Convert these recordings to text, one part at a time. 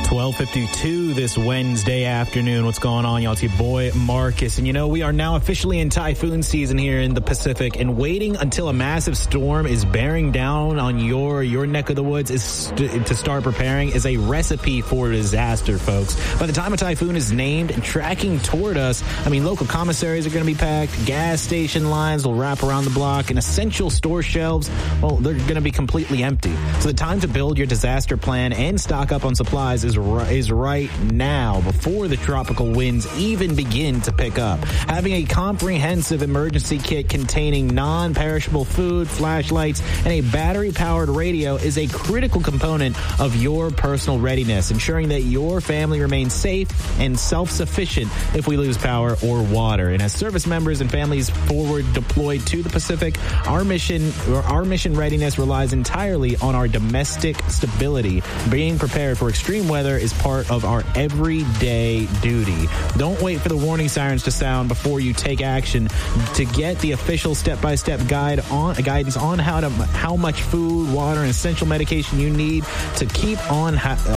12:52 this Wednesday afternoon. What's going on, y'all? It's your boy Marcus. And you know, we are now officially in typhoon season here in the Pacific, and waiting until a massive storm is bearing down on your neck of the woods to start preparing is a recipe for disaster, folks. By the time a typhoon is named and tracking toward us, I mean, local commissaries are going to be packed, gas station lines will wrap around the block, and essential store shelves, well, they're going to be completely empty. So the time to build your disaster plan and stock up on supplies is right now, before the tropical winds even begin to pick up. Having a comprehensive emergency kit containing non-perishable food, flashlights, and a battery-powered radio is a critical component of your personal readiness, ensuring that your family remains safe and self-sufficient if we lose power or water. And as service members and families forward deployed to the Pacific, our mission readiness relies entirely on our domestic stability. Being prepared for extreme weather is part of our everyday duty. Don't wait for the warning sirens to sound before you take action. To get the official step-by-step guidance on how much food, water, and essential medication you need to keep on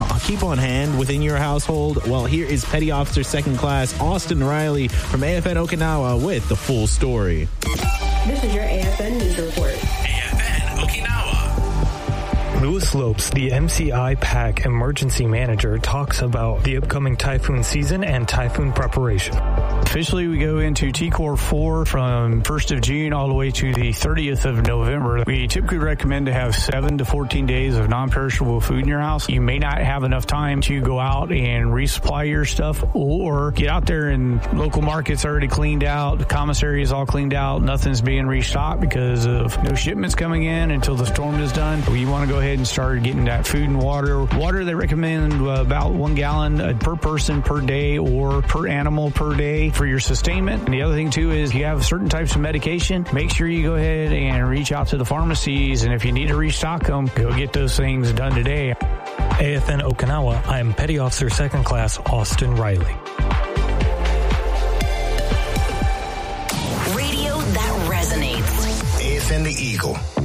hand within your household, well, here is Petty Officer Second Class Austin Riley from AFN Okinawa with the full story. This is your AFN News Report. AFN Okinawa. Louis Lopes, the MCI PAC emergency manager, talks about the upcoming typhoon season and typhoon preparation. Officially, we go into TCOR 4 from 1st of June all the way to the 30th of November. We typically recommend to have 7 to 14 days of non-perishable food in your house. You may not have enough time to go out and resupply your stuff, or get out there and local markets already cleaned out, the commissary is all cleaned out, nothing's being restocked because of no shipments coming in until the storm is done. We want to go ahead and start getting that food and water. Water, they recommend about 1 gallon per person per day or per animal per day for your sustainment. And the other thing too is, if you have certain types of medication, make sure you go ahead and reach out to the pharmacies, and if you need to restock them, go get those things done today. AFN Okinawa, I'm Petty Officer Second Class Austin Riley. Radio that resonates. AFN the Eagle.